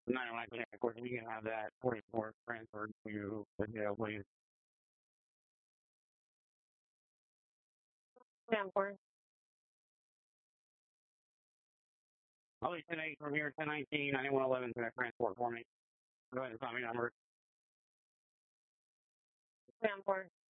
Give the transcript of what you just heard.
Not likely, of course, we can have that 44 transferred to the jail, please. Yeah, of course. I'll leave 10-8 from here, 10-19, 9111 to that transport for me. Go ahead and call me number. Yeah, of course.